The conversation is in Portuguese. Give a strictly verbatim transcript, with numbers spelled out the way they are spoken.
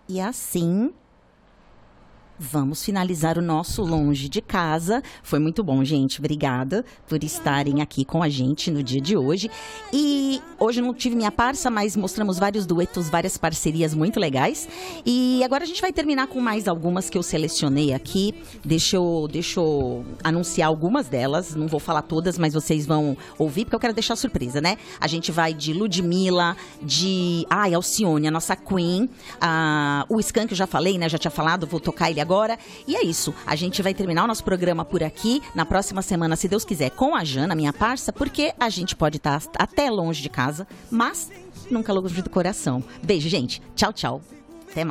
E assim, vamos finalizar o nosso Longe de Casa. Foi muito bom, gente. Obrigada por estarem aqui com a gente no dia de hoje. E hoje não tive minha parça, mas mostramos vários duetos, várias parcerias muito legais. E agora a gente vai terminar com mais algumas que eu selecionei aqui. Deixa eu, deixa eu anunciar algumas delas. Não vou falar todas, mas vocês vão ouvir, porque eu quero deixar surpresa, né? A gente vai de Ludmilla, de... Ai, Alcione, a nossa Queen. Ah, o Skank eu já falei, né? Já tinha falado, vou tocar ele agora. Agora. E é isso, a gente vai terminar o nosso programa por aqui, na próxima semana, se Deus quiser, com a Jana, minha parça, porque a gente pode estar até longe de casa, mas nunca longe do coração. Beijo, gente. Tchau, tchau.